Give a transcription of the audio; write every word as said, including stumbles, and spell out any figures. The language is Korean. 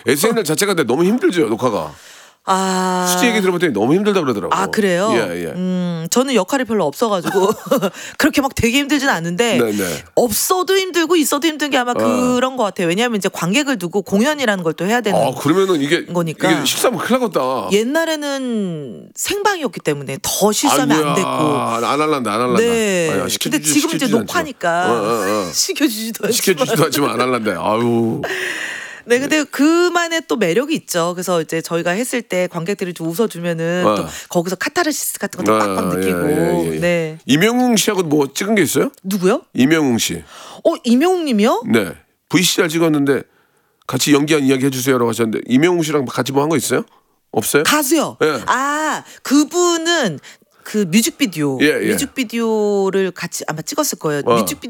에스엔엘 자체가 근데 너무 힘들죠, 녹화가. 아. 수지 얘기 들어봤더니 너무 힘들다 그러더라고. 아, 그래요? 예, 예. 음, 저는 역할이 별로 없어가지고 그렇게 막 되게 힘들진 않은데 네네. 없어도 힘들고 있어도 힘든 게 아마 어. 그런 것 같아요. 왜냐하면 이제 관객을 두고 공연이라는 걸 또 해야 되는 아, 그러면은 이게 거니까. 이게 실수하면 큰일 나겠다. 옛날에는 생방이었기 때문에 더 실수하면 안 됐고. 안 할란다, 안 할란다. 네. 아야, 근데 시켜주지, 지금 이제 시켜주지 녹화니까 않지만. 어, 어, 어. 시켜주지도 않지만. 시켜주지도 않지만 안 할란다. 아유. 네, 근데 그만의 또 매력이 있죠. 그래서 이제 저희가 했을 때 관객들이 좀 웃어주면은 어. 또 거기서 카타르시스 같은 것도 아, 빡빡 느끼고. 예, 예, 예. 네. 이명웅 씨하고 뭐 찍은 게 있어요? 누구요? 이명웅 씨. 어, 이명웅님이요? 네. 브이씨알 찍었는데 같이 연기한 이야기 해주세요라고 하셨는데 이명웅 씨랑 같이 뭐 한 거 있어요? 없어요? 가수요. 예. 아, 그분은 그 뮤직비디오, 예, 예. 뮤직비디오를 같이 아마 찍었을 거예요. 어. 뮤직비디오